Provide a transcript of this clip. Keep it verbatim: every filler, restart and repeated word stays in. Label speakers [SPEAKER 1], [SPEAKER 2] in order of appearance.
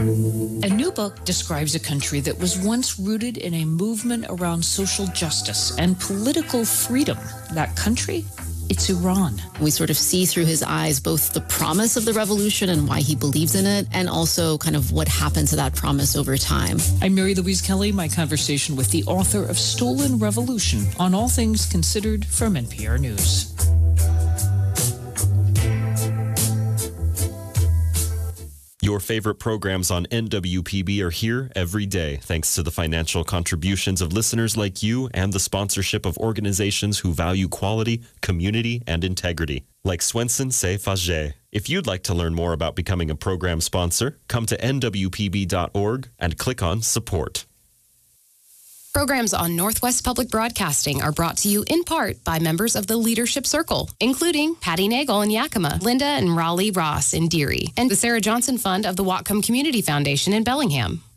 [SPEAKER 1] A new book describes a country that was once rooted in a movement around social justice and political freedom. That country? It's Iran.
[SPEAKER 2] We sort of see through his eyes both the promise of the revolution and why he believes in it, and also kind of what happened to that promise over time.
[SPEAKER 1] I'm Mary Louise Kelly, my conversation with the author of Stolen Revolution on All Things Considered from N P R News.
[SPEAKER 3] Your favorite programs on N W P B are here every day, thanks to the financial contributions of listeners like you and the sponsorship of organizations who value quality, community, and integrity, like Swenson Say Faget. If you'd like to learn more about becoming a program sponsor, come to N W P B dot org and click on Support.
[SPEAKER 4] Programs on Northwest Public Broadcasting are brought to you in part by members of the Leadership Circle, including Patty Nagel in Yakima, Linda and Raleigh Ross in Deary, and the Sarah Johnson Fund of the Whatcom Community Foundation in Bellingham.